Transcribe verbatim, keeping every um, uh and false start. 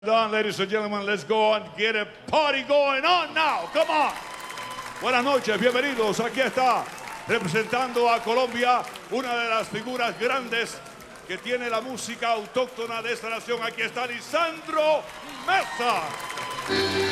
Done, ladies and gentlemen, let's go and get a party going on now. Come on. Buenas noches, bienvenidos. Aquí está, representando a Colombia, una de las figuras grandes que tiene la música autóctona de esta nación. Aquí está Lisandro Meza.